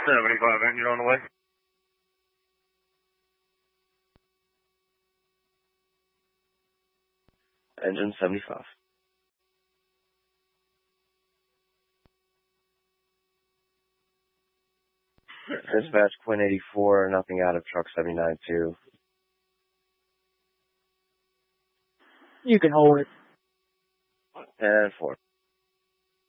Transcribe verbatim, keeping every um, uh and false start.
seventy-five engine on the way. Engine seventy-five. Dispatch Quinn eighty-four, nothing out of truck seventy-nine two. You can hold it. And four.